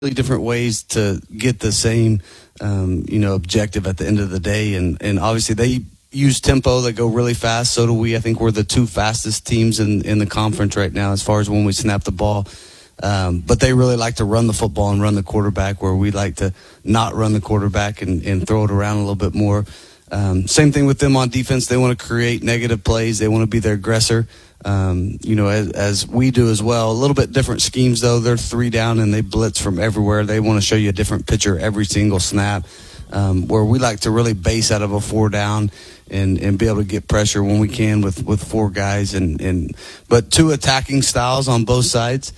different ways to get the same, objective at the end of the day. And obviously they use tempo. They go really fast. So do we. I think we're the two fastest teams in the conference right now as far as when we snap the ball. But they really like to run the football and run the quarterback, where we like to not run the quarterback and throw it around a little bit more. Same thing with them on defense. They want to create negative plays. They want to be their aggressor, as we do as well. A little bit different schemes, though. They're 3 down, and they blitz from everywhere. They want to show you a different picture every single snap, where we like to really base out of a 4 down and be able to get pressure when we can with 4 guys. But 2 attacking styles on both sides,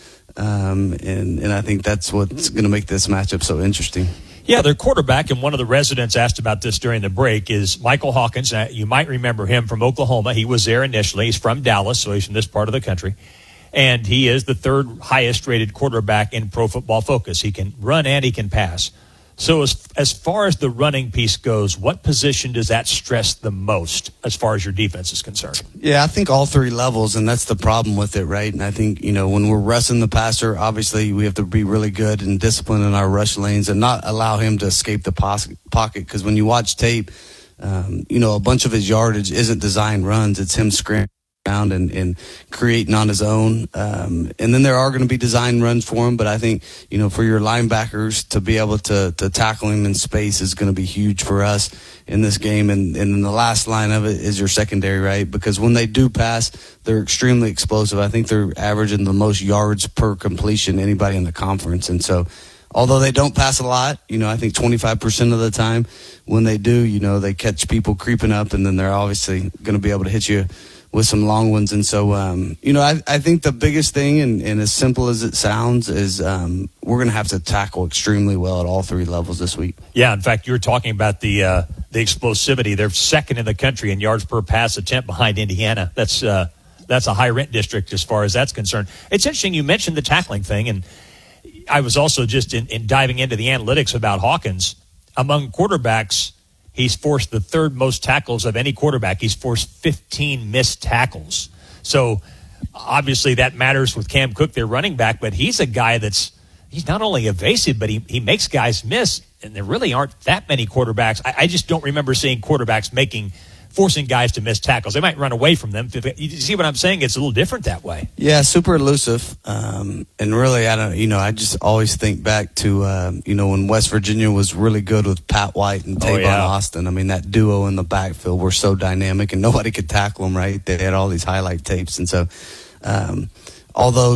and I think that's what's going to make this matchup so interesting. Yeah, their quarterback, and one of the residents asked about this during the break, is Michael Hawkins. Now, you might remember him from Oklahoma. He was there initially. He's from Dallas, so he's from this part of the country. And he is the 3rd highest-rated quarterback in Pro Football Focus. He can run and he can pass. So as far as the running piece goes, what position does that stress the most as far as your defense is concerned? Yeah, I think all 3 levels, and that's the problem with it, right? And I think, when we're rushing the passer, obviously we have to be really good and disciplined in our rush lanes and not allow him to escape the pocket. Because when you watch tape, a bunch of his yardage isn't designed runs. It's him scrambling around and creating on his own. And then there are going to be design runs for him, but I think, for your linebackers to be able to tackle him in space is going to be huge for us in this game. And then the last line of it is your secondary, right? Because when they do pass, they're extremely explosive. I think they're averaging the most yards per completion anybody in the conference. And so, although they don't pass a lot, I think 25% of the time when they do, they catch people creeping up, and then they're obviously going to be able to hit you with some long ones. And so, I think the biggest thing, and as simple as it sounds, is we're going to have to tackle extremely well at all 3 levels this week. Yeah, in fact, you were talking about the explosivity. They're 2nd in the country in yards per pass attempt behind Indiana. That's a high-rent district as far as that's concerned. It's interesting you mentioned the tackling thing, and I was also just in diving into the analytics about Hawkins. Among quarterbacks, he's forced the 3rd most tackles of any quarterback. He's forced 15 missed tackles. So obviously that matters with Cam Cook, their running back, but he's a guy he's not only evasive, but he makes guys miss, and there really aren't that many quarterbacks. I just don't remember seeing quarterbacks forcing guys to miss tackles. They might run away from them. You see what I'm saying? It's a little different that way. Yeah, super elusive. And really, I just always think back to, when West Virginia was really good with Pat White and Tavon Austin. I mean, that duo in the backfield were so dynamic, and nobody could tackle them, right? They had all these highlight tapes. And so, although,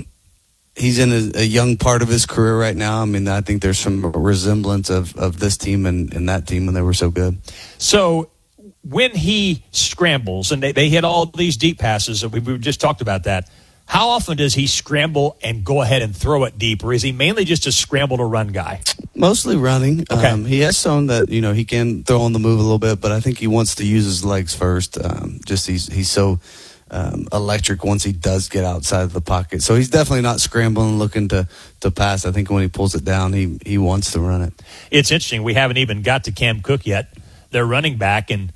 he's in a young part of his career right now, I mean, I think there's some resemblance of this team and that team when they were so good. So, when he scrambles, and they hit all these deep passes, we just talked about that, how often does he scramble and go ahead and throw it deep, or is he mainly just a scramble to run guy? Mostly running. Okay. He has shown that, he can throw on the move a little bit, but I think he wants to use his legs first. He's so electric once he does get outside of the pocket. So he's definitely not scrambling looking to pass. I think when he pulls it down, he wants to run it. It's interesting. We haven't even got to Cam Cook yet, their running back, and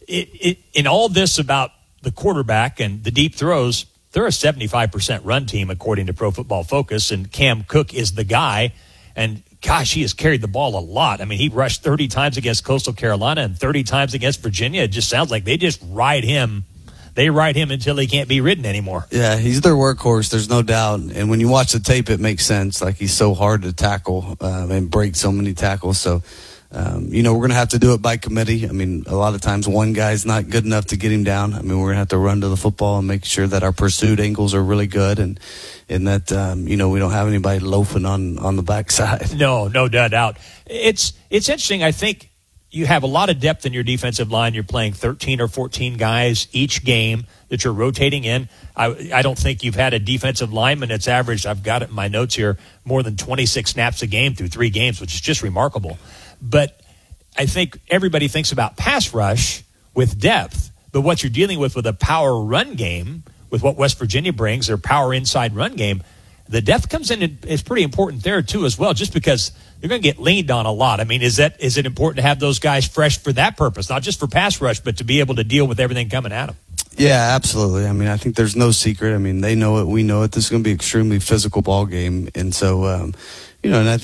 in all this about the quarterback and the deep throws, they're a 75% run team according to Pro Football Focus, and Cam Cook is the guy. And gosh, he has carried the ball a lot. I mean, he rushed 30 times against Coastal Carolina and 30 times against Virginia. It just sounds like they just ride him. They ride him until he can't be ridden anymore. Yeah, he's their workhorse. There's no doubt. And when you watch the tape, it makes sense. Like, he's so hard to tackle and break so many tackles. So, we're going to have to do it by committee. I mean, a lot of times one guy's not good enough to get him down. I mean, we're going to have to run to the football and make sure that our pursuit angles are really good and that, we don't have anybody loafing on the backside. No doubt. It's interesting. I think you have a lot of depth in your defensive line. You're playing 13 or 14 guys each game that you're rotating in. I don't think you've had a defensive lineman that's averaged, I've got it in my notes here, more than 26 snaps a game through 3 games, which is just remarkable. But I think everybody thinks about pass rush with depth, but what you're dealing with a power run game, with what West Virginia brings, their power inside run game, the depth comes in and is pretty important there too as well, just because you're going to get leaned on a lot. I mean, is it important to have those guys fresh for that purpose, not just for pass rush, but to be able to deal with everything coming at them? Yeah, absolutely. I mean, I think there's no secret. I mean, they know it, we know it. This is going to be an extremely physical ball game, and so and I think